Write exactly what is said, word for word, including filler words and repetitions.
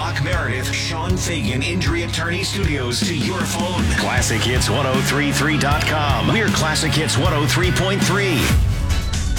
Brock Meredith, Sean Fagan Injury Attorney Studios to your phone. Classic Hits ten thirty-three dot com. We're Classic Hits one oh three point three.